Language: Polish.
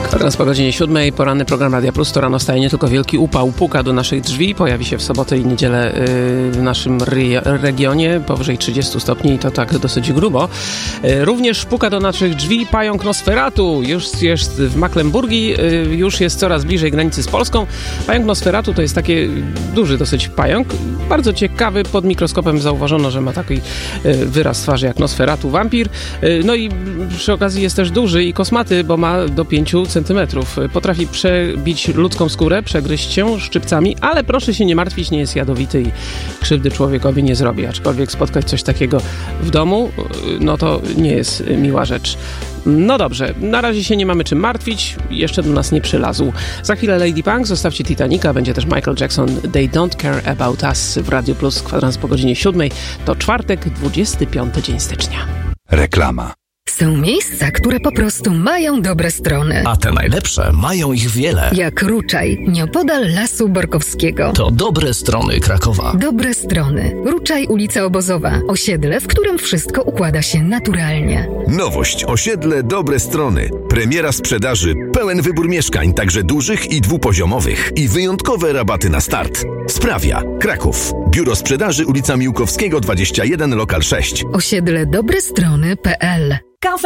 Teraz po godzinie 7 poranny program Radia Plus. To rano staje nie tylko wielki upał, puka do naszych drzwi. Pojawi się w sobotę i niedzielę w naszym regionie powyżej 30 stopni i to tak dosyć grubo. Również puka do naszych drzwi pająk Nosferatu. Już jest w Mecklenburgii, już jest coraz bliżej granicy z Polską. Pająk Nosferatu to jest taki duży dosyć pająk. Bardzo ciekawy, pod mikroskopem zauważono, że ma taki wyraz twarzy jak Nosferatu, wampir. No i przy okazji jest też duży i kosmaty, bo ma do 5 centymetrów. Potrafi przebić ludzką skórę, przegryźć się szczypcami, ale proszę się nie martwić, nie jest jadowity i krzywdy człowiekowi nie zrobi. Aczkolwiek spotkać coś takiego w domu, no to nie jest miła rzecz. No dobrze, na razie się nie mamy czym martwić, jeszcze do nas nie przylazł. Za chwilę Lady Punk, zostawcie Titanica, będzie też Michael Jackson, They Don't Care About Us w Radio Plus, kwadrans po godzinie 7. To czwartek, 25 dzień stycznia. Reklama. Są miejsca, które po prostu mają dobre strony. A te najlepsze mają ich wiele. Jak Ruczaj, nieopodal Lasu Borkowskiego. To dobre strony Krakowa. Dobre strony. Ruczaj, ulica Obozowa. Osiedle, w którym wszystko układa się naturalnie. Nowość. Osiedle Dobre Strony. Premiera sprzedaży. Pełen wybór mieszkań, także dużych i dwupoziomowych. I wyjątkowe rabaty na start. Sprawia. Kraków. Biuro Sprzedaży, ulica Miłkowskiego 21, lokal 6. Osiedle dobrestrony.pl. Kafe